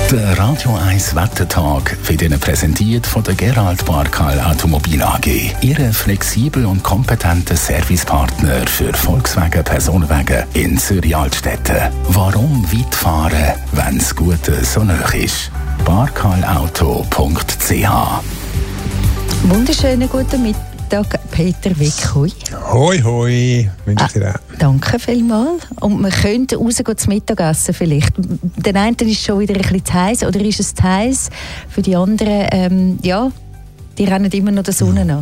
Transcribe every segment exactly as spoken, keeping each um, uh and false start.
Der Radio eins Wettertag wird Ihnen präsentiert von der Gerald Barkal Automobil A G. Ihre flexibel und kompetente Servicepartner für Volkswagen Personenwagen in Zürich-Altstetten. Warum weit fahren, wenn das Gute so nah ist? barkalauto punkt c h. Wunderschönen guten Mittag, Peter Wick. Hoi. Hoi, hoi. Wünsche ich dir auch. Danke vielmals. Und man könnte rausgehen zum Mittagessen vielleicht. Den einen ist schon wieder ein bisschen zu heiß, oder ist es zu heiß? Für die anderen, ähm, ja, die rennen immer noch der Sonne an.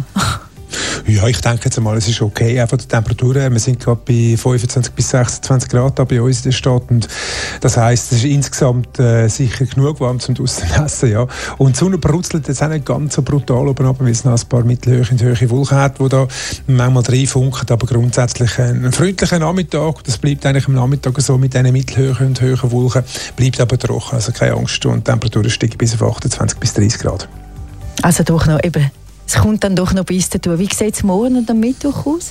Ja, ich denke jetzt einmal, es ist okay, auch von der Temperatur her. Wir sind gerade bei fünfundzwanzig bis sechsundzwanzig Grad bei uns in der Stadt. Und das heisst, es ist insgesamt äh, sicher genug warm zum draussen essen. Ja. Und die Sonne brutzelt jetzt auch nicht ganz so brutal oben runter, weil es noch ein paar mittelhohe und hohe Wolken hat, die da manchmal reinfunken. Aber grundsätzlich ein freundlicher Nachmittag. Das bleibt eigentlich am Nachmittag so mit diesen mittelhohen und hohen Wolken. Bleibt aber trocken, also keine Angst. Und die Temperatur steigt bis auf achtundzwanzig bis dreißig Grad. Also doch noch eben. Es kommt dann doch noch bis dazu. Wie sieht es morgen und am Mittwoch aus?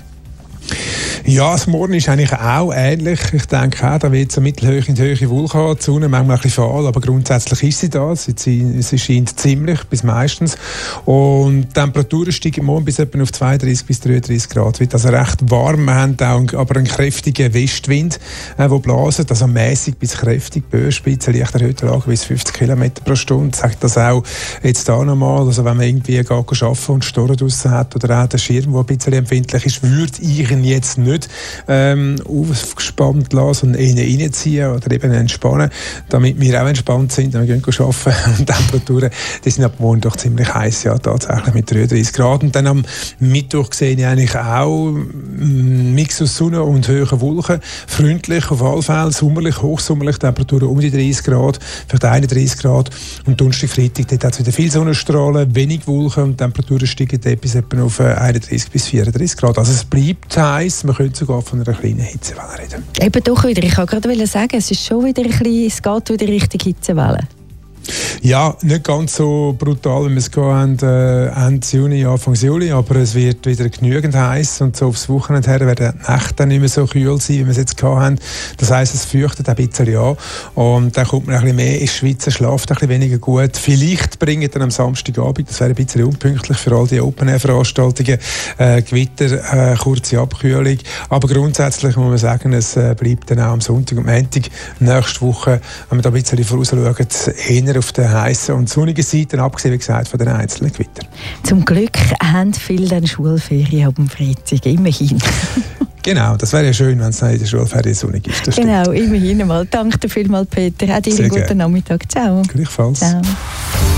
Ja, das Morgen ist eigentlich auch ähnlich. Ich denke auch, da wird es eine mittelhohe und hohe Wolken haben. Die Sonne manchmal ein bisschen fahl, aber grundsätzlich ist sie da. Sie, sie scheint ziemlich bis meistens. Und die Temperaturen steigen morgen bis etwa auf zweiunddreißig bis dreiunddreißig Grad. Wird also recht warm. Wir haben auch aber einen kräftigen Westwind, der äh, blasen. Also mäßig bis kräftig. Böenspitze leichter Höhenlage bis fünfzig Kilometer pro Stunde. Sagt das auch jetzt da nochmal. Also wenn man irgendwie geht arbeiten und Storen draussen hat oder auch der Schirm, der ein bisschen empfindlich ist, würde ich ihn jetzt nicht ähm, aufgespannt lassen und innen reinziehen oder eben entspannen, damit wir auch entspannt sind, wenn wir gehen arbeiten. Und die Temperaturen, die sind ab morgen doch ziemlich heiß, ja, tatsächlich mit dreiunddreißig Grad. Und dann am Mittwoch sehe ich eigentlich auch einen Mix aus Sonne und hohen Wolken. Freundlich auf alle Fälle, sommerlich, hochsommerlich, Temperaturen um die dreißig Grad, vielleicht einunddreißig Grad. Und Donnerstag, Freitag, dort hat es wieder viel Sonnenstrahlen, wenig Wolken und die Temperaturen steigen dort bis etwa auf einunddreißig bis vierunddreißig Grad. Also es bleibt heiß, man könnte sogar von einer kleinen Hitzewelle reden. Eben doch wieder, ich wollte gerade sagen, es ist schon wieder ein bisschen, es geht wieder Richtung Hitzewelle. Ja, nicht ganz so brutal, wie wir es hatten, äh, Ende Juni, Anfang Juli, aber es wird wieder genügend heiß und so aufs Wochenende her werden die Nächte nicht mehr so kühl sein, wie wir es jetzt hatten. Das heisst, es fürchtet ein bisschen an und dann kommt man ein bisschen mehr in die Schweiz, schlaft ein bisschen weniger gut. Vielleicht bringen dann am Samstagabend, das wäre ein bisschen unpünktlich für all die Open-Air-Veranstaltungen, äh, Gewitter, äh, kurze Abkühlung, aber grundsätzlich muss man sagen, es äh, bleibt dann auch am Sonntag und Montag nächste Woche, wenn wir da ein bisschen vorausschauen, eher auf der heißen und sonnigen Seite, abgesehen wie gesagt von den einzelnen Gewittern. Zum Glück haben viele dann Schulferien am Freitag, immerhin. Genau, das wäre ja schön, wenn es in der Schulferien sonnig ist. Genau, stimmt. Immerhin einmal. Danke dir vielmals, Peter. Auch dir einen guten Nachmittag. Ciao. Gleichfalls. Ciao.